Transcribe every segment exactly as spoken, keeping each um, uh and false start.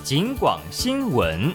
警广新闻。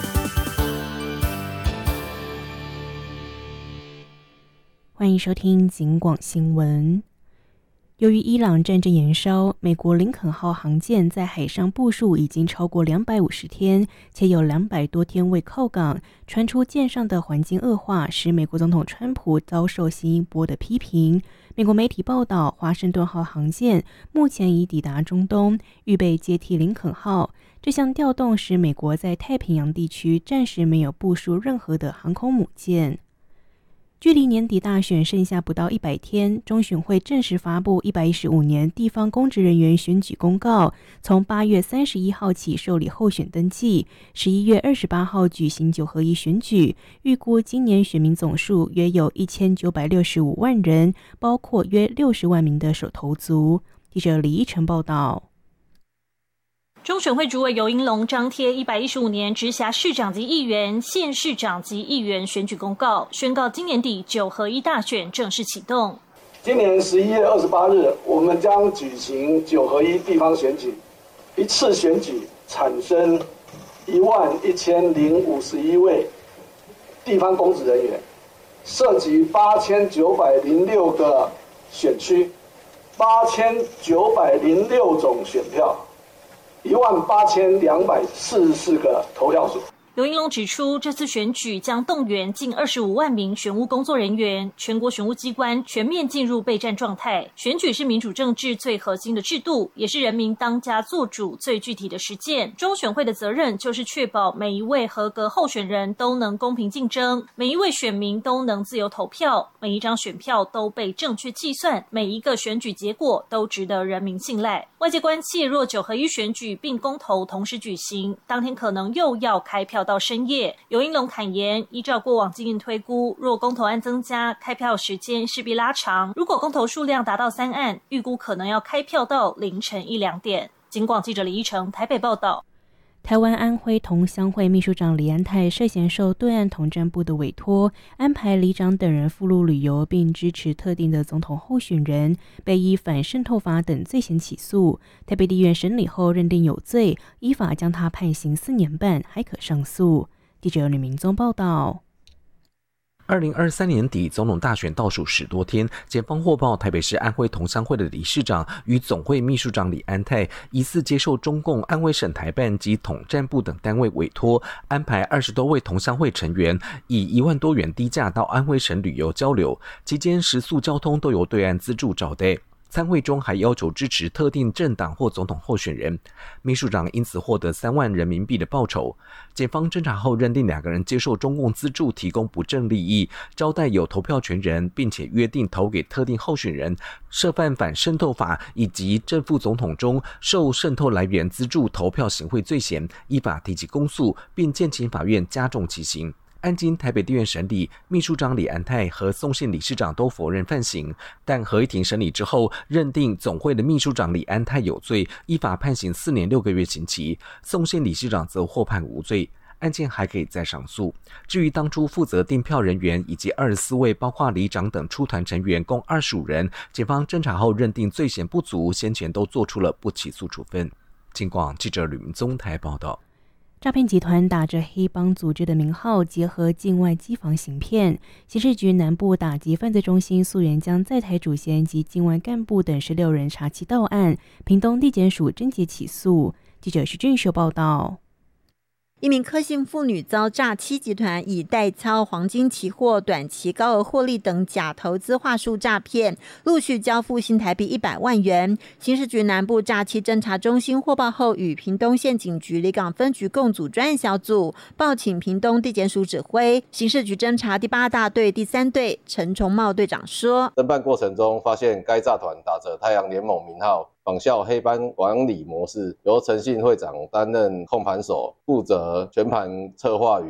欢迎收听警广新闻。由于伊朗战争延烧，美国林肯号航舰在海上部署已经超过两百五十天，且有两百多天未靠港，传出舰上的环境恶化，使美国总统川普遭受新一波的批评。美国媒体报道，华盛顿号航舰目前已抵达中东，预备接替林肯号。这项调动使美国在太平洋地区暂时没有部署任何的航空母舰。距离年底大选剩下不到一百天，中选会正式发布一百一十五年地方公职人员选举公告，从八月三十一号起受理候选登记，十一月二十八号举行九合一选举，预估今年选民总数约有一千九百六十五万人，包括约六十万名的首投族。记者李依晨报道。 中选会主委游盈隆张贴一百一十五年直辖市长及议员、县市长及议员选举公告，宣告今年底九合一大选正式启动。 今年十一月二十八日，我们将举行九合一地方选举，一次选举产生一万一千零五十一位地方公职人员，涉及八千九百零六个选区，八千九百零六种选票。一万八千两百四十四个投票所。 游盈隆指出，这次选举将动员近二十五万名选务工作人员，全国选务机关全面进入备战状态。选举是民主政治最核心的制度，也是人民当家作主最具体的实践。中选会的责任就是确保每一位合格候选人都能公平竞争，每一位选民都能自由投票，每一张选票都被正确计算，每一个选举结果都值得人民信赖。外界关切，若九合一选举并公投同时举行，当天可能又要开票到深夜。游盈隆坦言，依照过往经验推估，若公投案增加，开票时间势必拉长。如果公投数量达到三案，预估可能要开票到凌晨一两点。警广记者李依成台北报道。 台湾安徽同乡会秘书长李安泰涉嫌受对岸统战部的委托，安排里长等人赴陆旅游，并支持特定的总统候选人，被依反渗透法等罪嫌起诉。台北地院审理后认定有罪，依法将他判刑四年半，还可上诉。记者吕明宗报道。 二零二三年底，总统大选倒数十多天，检方获报台北市安徽同乡会的理事长与总会秘书长李安泰疑似接受中共安徽省台办及统战部等单位委托，安排二十多位同乡会成员以一万多元低价到安徽省旅游交流，期间食宿交通都由对岸资助招待。参会中还要求支持特定政党或总统候选人，秘书长因此获得三万人民币的报酬。检方侦查后认定两个人接受中共资助提供不正利益，招待有投票权人，并且约定投给特定候选人，涉犯反渗透法以及正副总统中受渗透来源资助投票行贿罪嫌，依法提起公诉，并建请法院加重其刑。案经台北地院审理，秘书长李安泰和宋姓理事长都否认犯行，但合议庭审理之后，认定总会的秘书长李安泰有罪，依法判刑四年六个月刑期，宋姓理事长则获判无罪。案件还可以再上诉。至于当初负责订票人员以及二十四位包括里长等出团成员共二十五人，检方侦查后认定罪嫌不足，先前都做出了不起诉处分。警广记者吕明宗台报道。 诈骗集团打着黑帮组织的名号，结合境外机房行骗。刑事局南部打击犯罪中心溯源将在台主嫌及境外干部等十六人查缉到案，屏东地检署侦结起诉。记者徐俊秀报道。 一名柯姓妇女遭诈欺集团以代操黄金期货、短期高额获利等假投资话术诈骗，陆续交付新台币一百万元。刑事局南部诈欺侦查中心获报后，与屏东县警局里港分局共组专案小组，报请屏东地检署指挥。刑事局侦查第八大队第三队陈崇茂队长说， 侦办过程中发现该诈团打着太阳联盟名号，仿效黑帮管理模式，由陈姓会长担任控盘手，负责全盘策划与